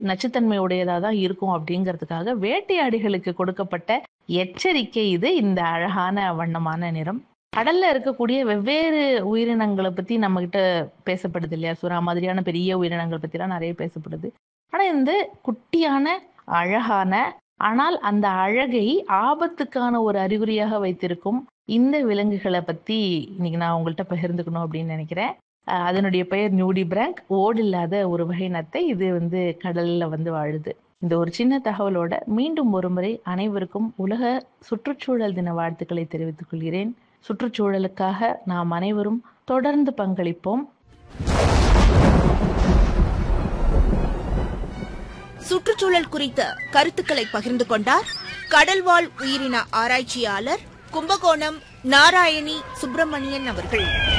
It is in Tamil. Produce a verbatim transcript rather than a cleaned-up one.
நச்சுத்தன்மை உடையதா தான் இருக்கும் அப்படிங்கிறதுக்காக வேட்டையாடிகளுக்கு கொடுக்கப்பட்ட எச்சரிக்கை இது இந்த அழகான வண்ணமான நிறம். கடல்ல இருக்கக்கூடிய வெவ்வேறு உயிரினங்களை பத்தி நம்ம கிட்ட பேசப்படுது இல்லையா? சுறா மாதிரியான பெரிய உயிரினங்கள் பத்திலாம் நிறைய பேசப்படுது. ஆனா இந்த குட்டியான அழகான, ஆனால் அந்த அழகை ஆபத்துக்கான ஒரு அறிகுறியாக வைத்திருக்கும் இந்த விலங்குகளை பத்தி இன்னைக்கு நான் உங்கள்கிட்ட பகிர்ந்துக்கணும் அப்படின்னு நினைக்கிறேன். அஹ் அதனுடைய பெயர் நியூடிபிராங்க். ஓடு இல்லாத ஒரு வகை நத்தை. இது வந்து கடல்ல வந்து வாழுது. இந்த ஒரு சின்ன தகவலோட மீண்டும் ஒருமுறை அனைவருக்கும் உலக சுற்றுச்சூழல் தின வாழ்த்துக்களை தெரிவித்துக் கொள்கிறேன். சுற்றுச்சூழலுக்காக நாம் அனைவரும் தொடர்ந்து பங்களிப்போம். சுற்றுச்சூழல் குறித்த கருத்துக்களை பகிர்ந்து கொண்டார் கடல்வாழ் உயிரின ஆராய்ச்சியாளர் கும்பகோணம் நாராயணி சுப்பிரமணியன் அவர்கள்.